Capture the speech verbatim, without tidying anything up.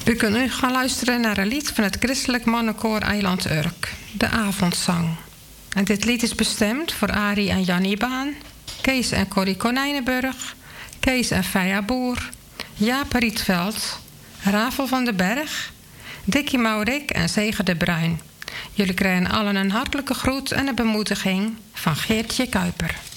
U kunt nu gaan luisteren naar een lied van het christelijk mannenkoor Eiland Urk, de avondzang. En dit lied is bestemd voor Arie en Jannie Baan, Kees en Corrie Konijnenburg, Kees en Feia Boer, Jaap Rietveld, Ravel van den Berg, Dikkie Maurik en Zeger de Bruin. Jullie krijgen allen een hartelijke groet en een bemoediging van Geertje Kuiper.